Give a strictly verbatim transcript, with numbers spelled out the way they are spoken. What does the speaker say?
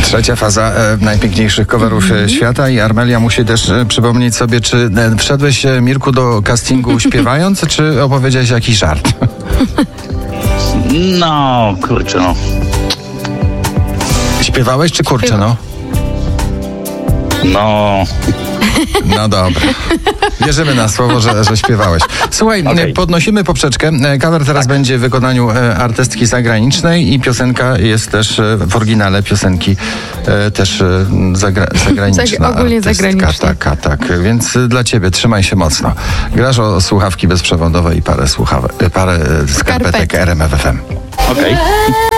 Trzecia faza e, najpiękniejszych coverów mm-hmm. świata i Armelia musi też e, przypomnieć sobie, czy e, wszedłeś, e, Mirku, do castingu śpiewając, czy opowiedziałeś jakiś żart? No, kurczę, no. Śpiewałeś, czy kurczę, no? No... No dobra. Wierzymy na słowo, że, że śpiewałeś. Słuchaj, okay. podnosimy poprzeczkę. Cover teraz tak. będzie w wykonaniu artystki zagranicznej i piosenka jest też w oryginale piosenki też zagra, zagraniczna. Zag- ogólnie zagraniczna. Tak, tak. Więc dla ciebie trzymaj się mocno. Grasz o słuchawki bezprzewodowe i parę słuchawek, parę skarpetek R M F F M. Okej. Okay.